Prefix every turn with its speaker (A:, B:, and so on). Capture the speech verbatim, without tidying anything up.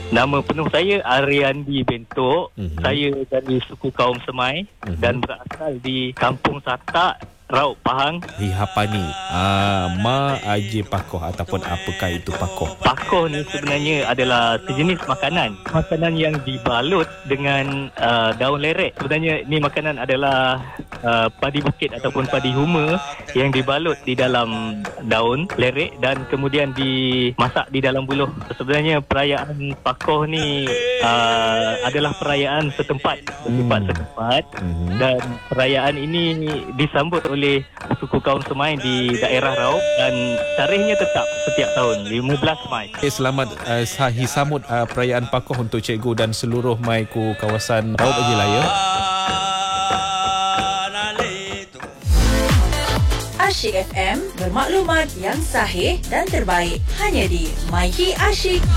A: Nama penuh saya Ariandi Bentok.
B: Mhm.
A: Saya dari suku kaum Semai
B: Mhm.
A: dan berasal di Kampung Satak, Raub Pahang.
B: Hihapani. Ah, ma aje pakoh ataupun apakah itu pakoh?
A: Pakoh ni sebenarnya adalah sejenis makanan. Makanan yang dibalut dengan uh, daun lerek. Sebenarnya ni makanan adalah uh, padi bukit ataupun padi huma yang dibalut di dalam daun lerek dan kemudian dimasak di dalam buluh. Sebenarnya perayaan pakoh ni uh, adalah perayaan setempat, setempat
B: Hmm.
A: setempat
B: Mhm.
A: dan perayaan ini disambut oleh suku kaum Semai di daerah Raub dan tarikhnya tetap setiap tahun lima belas Mai.
B: Okay, selamat uh, sahi samut uh, perayaan pakoh untuk cikgu dan seluruh mai ku kawasan Raub Ajilaya.
C: Asyik F M, bermaklumat yang sahih dan terbaik hanya di MyHi Asyik.